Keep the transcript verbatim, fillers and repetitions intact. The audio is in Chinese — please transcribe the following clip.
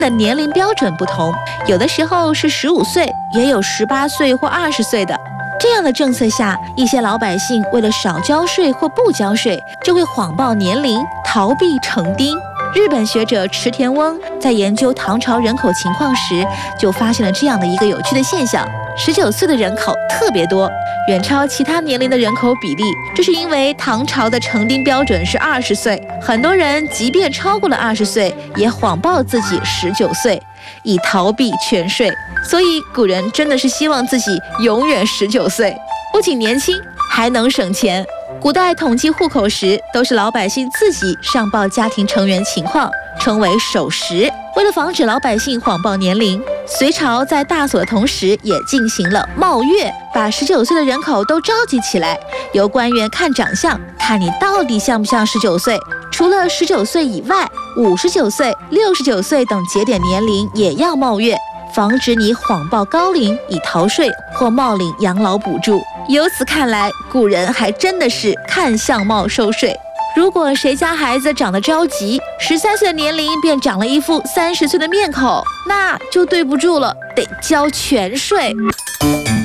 的年龄标准不同，有的时候是十五岁，也有十八岁或二十岁的。这样的政策下，一些老百姓为了少交税或不交税，就会谎报年龄，逃避成丁。日本学者池田翁在研究唐朝人口情况时，就发现了这样的一个有趣的现象：十九岁的人口特别多，远超其他年龄的人口比例。这是因为唐朝的成丁标准是二十岁，很多人即便超过了二十岁，也谎报自己十九岁，以逃避全税。所以古人真的是希望自己永远十九岁，不仅年轻，还能省钱。古代统计户口时，都是老百姓自己上报家庭成员情况，称为守时。为了防止老百姓谎报年龄，隋朝在大锁的同时也进行了冒月，把十九岁的人口都召集起来，由官员看长相，看你到底像不像十九岁。除了十九岁以外，五十九岁、六十九岁等节点年龄也要冒月，防止你谎报高龄以逃税或冒领养老补助。由此看来，古人还真的是看相貌收税。如果谁家孩子长得着急，十三岁的年龄便长了一副三十岁的面孔，那就对不住了，得交全税。